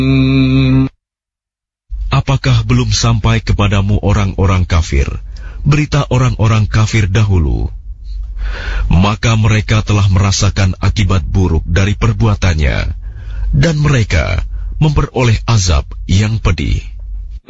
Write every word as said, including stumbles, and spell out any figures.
Apakah belum sampai kepadamu orang-orang kafir, berita orang-orang kafir dahulu? Maka mereka telah merasakan akibat buruk dari perbuatannya, dan mereka memperoleh azab yang pedih.